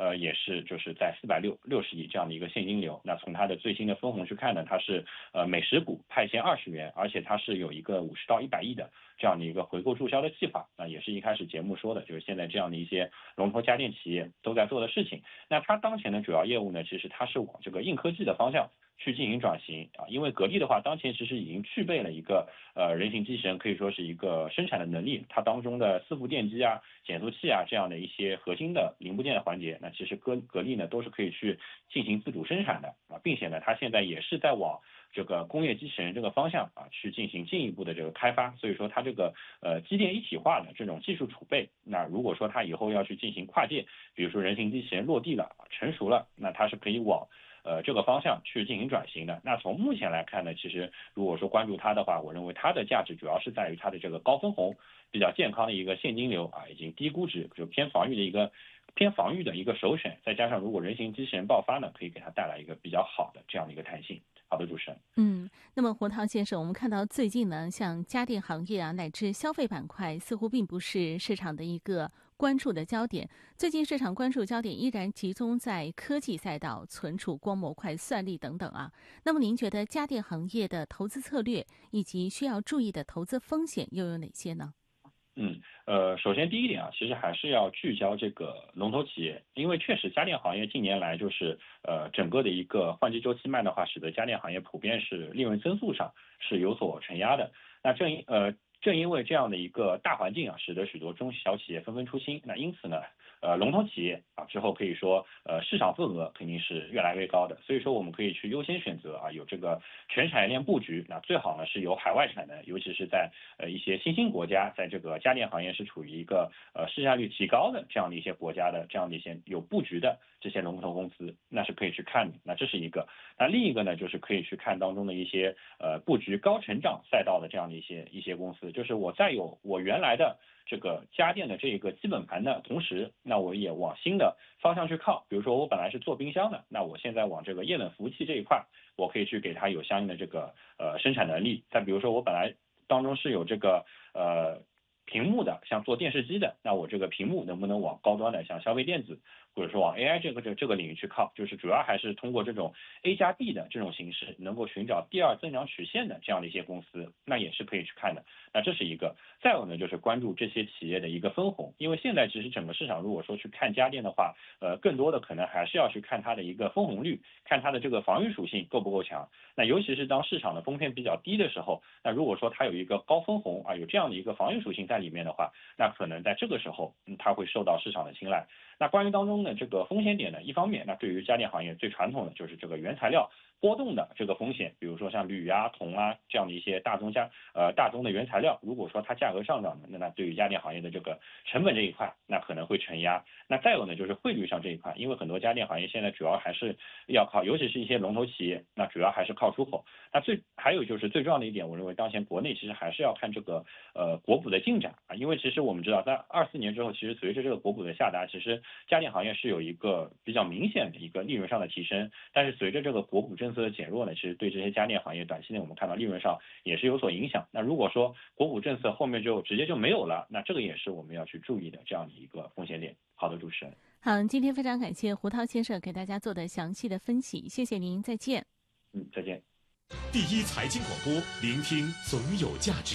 也是就是在460亿这样的一个现金流。那从它的最新的分红去看呢，它是每10股派现20元，而且它是有一个50到100亿的这样的一个回购注销的计划。那也是一开始节目说的，就是现在这样的一些龙头家电企业都在做的事情。那它当前的主要业务呢，其实它是往这个硬科技的方向去进行转型啊，因为格力的话，当前其实已经具备了一个人形机器人可以说是一个生产的能力，它当中的伺服电机啊、减速器啊这样的一些核心的零部件的环节，那其实格力呢都是可以去进行自主生产的啊，并且呢，它现在也是在往这个工业机器人这个方向啊去进行进一步的这个开发，所以说它这个机电一体化的这种技术储备，那如果说它以后要去进行跨界，比如说人形机器人落地了、成熟了，那它是可以往这个方向去进行转型的。那从目前来看呢，其实如果说关注它的话，我认为它的价值主要是在于它的这个高分红、比较健康的一个现金流啊，以及低估值，就偏防御的一个首选。再加上如果人形机器人爆发呢，可以给它带来一个比较好的这样的一个弹性。好的，主持人。 那么胡涛先生，我们看到最近呢，像家电行业啊，乃至消费板块，似乎并不是市场的一个关注的焦点。最近市场关注焦点依然集中在科技赛道、存储、光模块、算力等等啊。那么您觉得家电行业的投资策略以及需要注意的投资风险又有哪些呢？ 首先第一点啊，其实还是要聚焦这个龙头企业，因为确实家电行业近年来就是整个的一个换机周期慢的话，使得家电行业普遍是利润增速上是有所承压的。那正因为这样的一个大环境啊，使得许多中小企业纷纷出新。那因此呢，龙头企业啊之后可以说市场份额肯定是越来越高的。所以说我们可以去优先选择啊有这个全产业链布局，那最好呢是有海外产能，尤其是在一些新兴国家，在这个家电行业是处于一个市占率提高的这样的一些国家的这样的一些有布局的这些龙头公司，那是可以去看的。那这是一个。那另一个呢，就是可以去看当中的一些布局高成长赛道的这样的一些公司，就是我在有我原来的这个家电的这个基本盘的同时，那我也往新的方向去靠。比如说我本来是做冰箱的，那我现在往这个液冷服务器这一块，我可以去给它有相应的这个生产能力。再比如说我本来当中是有这个屏幕的，像做电视机的，那我这个屏幕能不能往高端的，像消费电子，或者说往 AI 这个领域去靠，就是主要还是通过这种 A 加 B 的这种形式，能够寻找第二增长曲线的这样的一些公司，那也是可以去看的。那这是一个。再有呢，就是关注这些企业的一个分红，因为现在其实整个市场如果说去看家电的话，更多的可能还是要去看它的一个分红率，看它的这个防御属性够不够强。那尤其是当市场的风险比较低的时候，那如果说它有一个高分红啊，有这样的一个防御属性在里面的话，那可能在这个时候，它会受到市场的青睐。那关于当中的这个风险点呢，一方面，那对于家电行业最传统的就是这个原材料波动的这个风险，比如说像铝啊、铜啊这样的一些大宗的原材料，如果说它价格上涨的，那对于家电行业的这个成本这一块，那可能会承压。那再有呢，就是汇率上这一块，因为很多家电行业现在主要还是要靠，尤其是一些龙头企业，那主要还是靠出口。那还有就是最重要的一点，我认为当前国内其实还是要看这个国补的进展啊，因为其实我们知道，在24年之后，其实随着这个国补的下达，其实家电行业是有一个比较明显的一个利润上的提升。但是随着这个国补政策的减弱呢，其实对这些家电行业短期内我们看到利润上也是有所影响。那如果说国补政策后面就直接就没有了，那这个也是我们要去注意的这样的一个风险点。好的，主持人。 好，今天非常感谢胡涛先生给大家做的详细的分析，谢谢您，再见。 再见。 第一财经广播，聆听总有价值。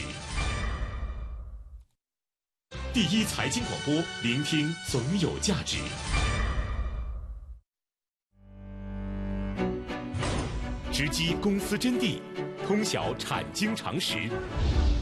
第一财经广播，聆听总有价值。直击公司真谛，通晓产经常识。